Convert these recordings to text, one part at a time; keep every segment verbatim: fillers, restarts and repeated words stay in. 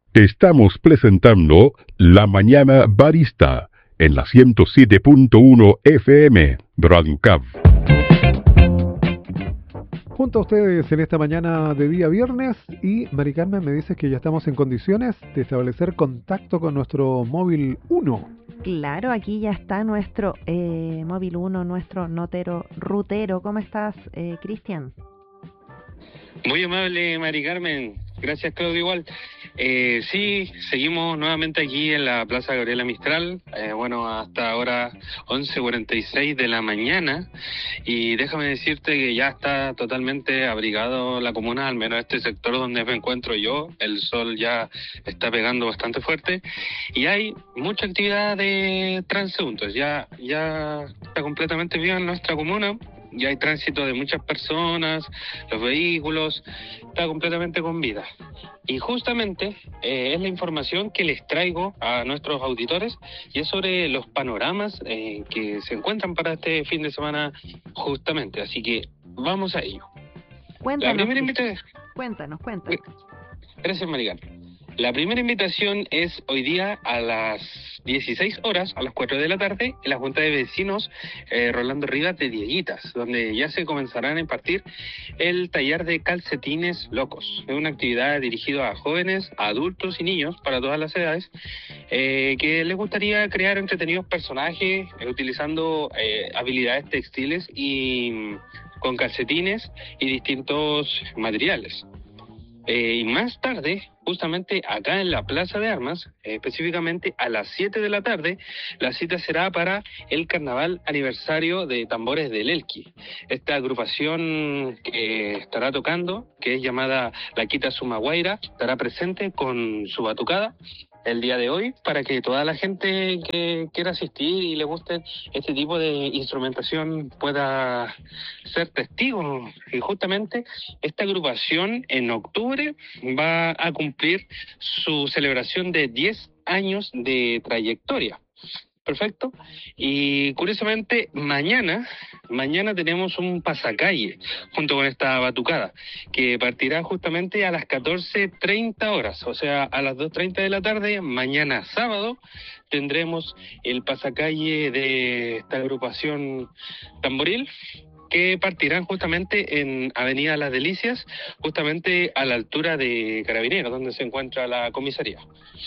Estamos presentando La Mañana Barista en la ciento siete punto uno F M, Radio Cab. Junto a ustedes en esta mañana de día viernes, y Mari Carmen me dice que ya estamos en condiciones de establecer contacto con nuestro móvil uno. Claro, aquí ya está nuestro eh, móvil uno, nuestro notero rutero. ¿Cómo estás, eh, Cristian? Muy amable, Mari Carmen. Gracias, Claudio, igual. Eh, sí, seguimos nuevamente aquí en la Plaza Gabriela Mistral, eh, bueno, hasta ahora once cuarenta y seis de la mañana, y déjame decirte que ya está totalmente abrigado la comuna, al menos este sector donde me encuentro yo. El sol ya está pegando bastante fuerte, y hay mucha actividad de transeúntes. Ya, ya está completamente viva en nuestra comuna. Ya hay tránsito de muchas personas, los vehículos, está completamente con vida. Y justamente eh, es la información que les traigo a nuestros auditores, y es sobre los panoramas eh, que se encuentran para este fin de semana justamente. Así que vamos a ello. Cuéntanos, La primera invitación... Cuéntanos, cuéntanos. Gracias, Marigal. La primera invitación es hoy día a las dieciséis horas, a las cuatro de la tarde, en la Junta de Vecinos eh, Rolando Rivas de Dieguitas, donde ya se comenzarán a impartir el taller de calcetines locos. Es una actividad dirigida a jóvenes, a adultos y niños, para todas las edades, eh, que les gustaría crear entretenidos personajes eh, utilizando eh, habilidades textiles y mm, con calcetines y distintos materiales. Eh, y más tarde, justamente acá en la Plaza de Armas, eh, específicamente a las siete de la tarde, la cita será para el Carnaval Aniversario de Tambores del Elqui. Esta agrupación que estará tocando, que es llamada La Quita Sumaguaira, estará presente con su batucada el día de hoy, para que toda la gente que quiera asistir y le guste este tipo de instrumentación pueda ser testigo. Y justamente esta agrupación en octubre va a cumplir su celebración de diez años de trayectoria. Perfecto. Y curiosamente, mañana, mañana tenemos un pasacalle junto con esta batucada, que partirá justamente a las catorce treinta horas, o sea, a las dos treinta de la tarde, mañana sábado, tendremos el pasacalle de esta agrupación tamboril, que partirán justamente en Avenida Las Delicias, justamente a la altura de Carabineros, donde se encuentra la comisaría.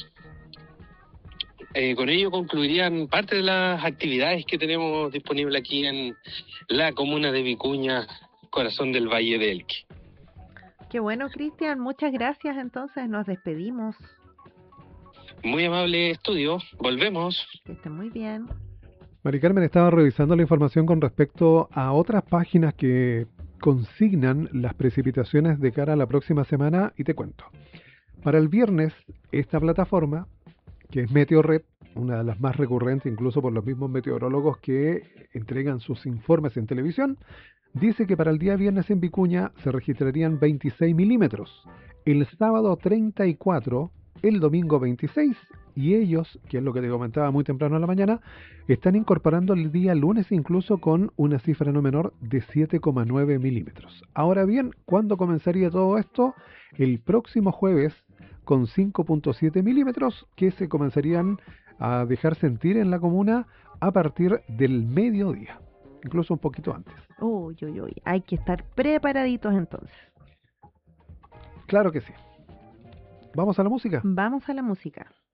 Eh, con ello concluirían parte de las actividades que tenemos disponibles aquí en la comuna de Vicuña, corazón del Valle de Elqui. Qué bueno, Cristian, muchas gracias. Entonces nos despedimos. Muy amable estudio, volvemos. Que esté muy bien. Mari Carmen estaba revisando la información con respecto a otras páginas que consignan las precipitaciones de cara a la próxima semana, y te cuento. Para el viernes, esta plataforma, que es Meteorred, una de las más recurrentes incluso por los mismos meteorólogos que entregan sus informes en televisión, dice que para el día viernes en Vicuña se registrarían veintiséis milímetros, el sábado treinta y cuatro, el domingo veintiséis, y ellos, que es lo que te comentaba muy temprano en la mañana, están incorporando el día lunes incluso con una cifra no menor de siete coma nueve milímetros. Ahora bien, ¿cuándo comenzaría todo esto? El próximo jueves, con cinco punto siete milímetros, que se comenzarían a dejar sentir en la comuna a partir del mediodía, incluso un poquito antes. Uy, uy, uy, hay que estar preparaditos entonces. Claro que sí. ¿Vamos a la música? Vamos a la música.